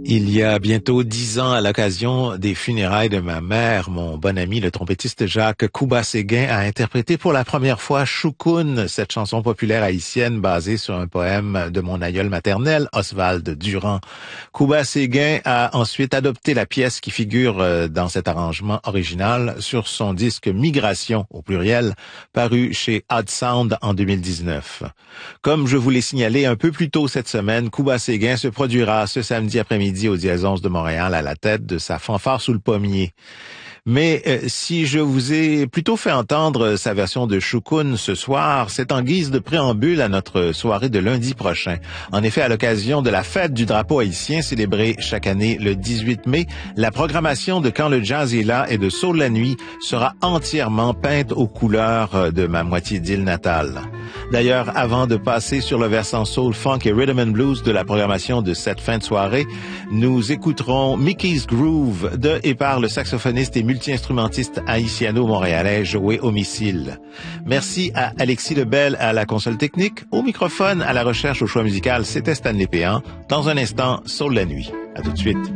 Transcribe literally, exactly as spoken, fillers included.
Il y a bientôt dix ans, à l'occasion des funérailles de ma mère, mon bon ami, le trompettiste Jacques Kouba Séguin, a interprété pour la première fois Choukoun, cette chanson populaire haïtienne basée sur un poème de mon aïeul maternel, Oswald Durand. Kouba Séguin a ensuite adopté la pièce qui figure dans cet arrangement original sur son disque Migration, au pluriel, paru chez Odd Sound en deux mille dix-neuf. Comme je vous l'ai signalé un peu plus tôt cette semaine, Kouba Séguin se produira ce samedi après-midi au Diazonce de Montréal à la tête de sa fanfare sous le pommier. Mais euh, si je vous ai plutôt fait entendre sa version de Choukoun ce soir, c'est en guise de préambule à notre soirée de lundi prochain. En effet, à l'occasion de la fête du drapeau haïtien célébrée chaque année le dix-huit mai, la programmation de Quand le jazz est là et de Soul la nuit sera entièrement peinte aux couleurs de ma moitié d'île natale. D'ailleurs, avant de passer sur le versant soul, funk et rhythm and blues de la programmation de cette fin de soirée, nous écouterons Mickey's Groove de et par le saxophoniste et multi-instrumentiste haïtiano-montréalais Joey Homicile. Merci à Alexis Lebel à la console technique. Au microphone, à la recherche au choix musical, c'était Stanley Péan. Dans un instant, Soul la nuit. À tout de suite.